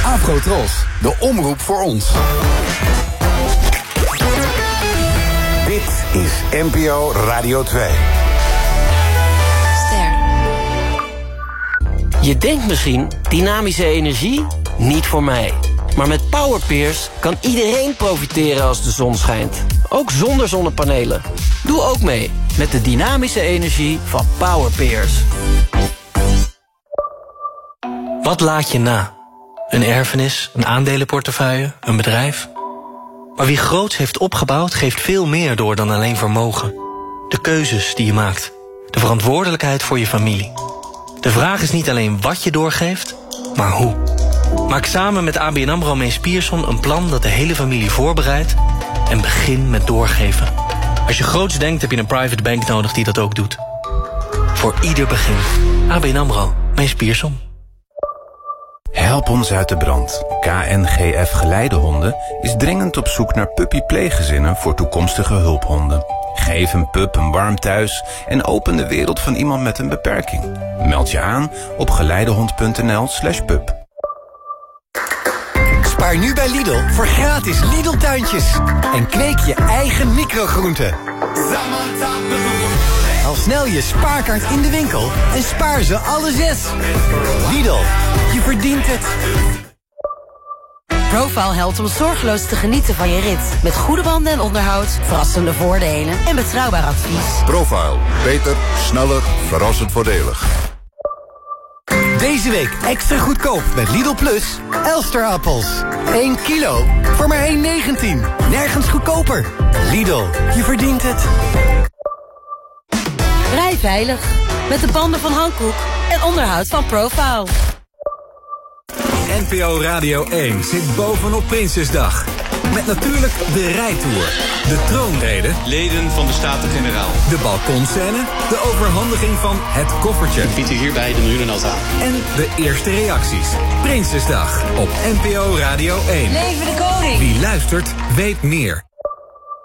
Afrotros, de omroep voor ons. Dit is NPO Radio 2. Ster. Je denkt misschien, dynamische energie? Niet voor mij. Maar met Powerpeers kan iedereen profiteren als de zon schijnt. Ook zonder zonnepanelen. Doe ook mee met de dynamische energie van Powerpeers. Wat laat je na? Een erfenis, een aandelenportefeuille, een bedrijf? Maar wie groots heeft opgebouwd, geeft veel meer door dan alleen vermogen. De keuzes die je maakt. De verantwoordelijkheid voor je familie. De vraag is niet alleen wat je doorgeeft, maar hoe. Maak samen met ABN AMRO Mees Pierson een plan dat de hele familie voorbereidt en begin met doorgeven. Als je groots denkt, heb je een private bank nodig die dat ook doet. Voor ieder begin. ABN AMRO Mees Pierson. Help ons uit de brand. KNGF Geleidehonden is dringend op zoek naar puppypleeggezinnen voor toekomstige hulphonden. Geef een pup een warm thuis en open de wereld van iemand met een beperking. Meld je aan op geleidehond.nl/pup. Spaar nu bij Lidl voor gratis Lidl-tuintjes. En kweek je eigen microgroenten. Haal snel je spaarkaart in de winkel en spaar ze alle 6. Lidl, je verdient het. Profile helpt om zorgeloos te genieten van je rit. Met goede banden en onderhoud, verrassende voordelen en betrouwbaar advies. Profile. Beter, sneller, verrassend voordelig. Deze week extra goedkoop met Lidl Plus Elsterappels. 1 kilo voor maar €1,19. Nergens goedkoper. Lidl, je verdient het. Rij veilig. Met de banden van Hankook en onderhoud van Profile. NPO Radio 1 zit bovenop Prinsjesdag. Met natuurlijk de rijtour, de troonrede, leden van de Staten-Generaal, de balkonscène, de overhandiging van het koffertje. Biedt u hierbij de miljoenennota aan. En de eerste reacties. Prinsjesdag op NPO Radio 1. Leven de koning! Wie luistert, weet meer.